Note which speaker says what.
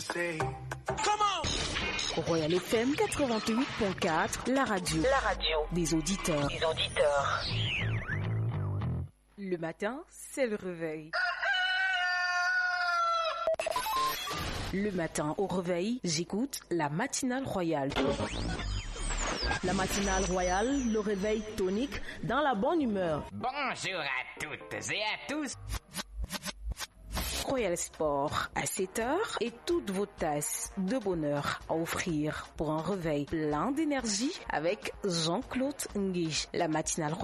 Speaker 1: Royal FM 88.4, la radio des auditeurs. Le matin, c'est le réveil. Le matin au réveil, j'écoute la matinale royale. La matinale royale, le réveil tonique dans la bonne humeur.
Speaker 2: Bonjour à toutes et à tous.
Speaker 1: Royal Sport à 7h et toutes vos tasses de bonheur à offrir pour un réveil plein d'énergie avec Jean-Claude Nguige. La matinale royale.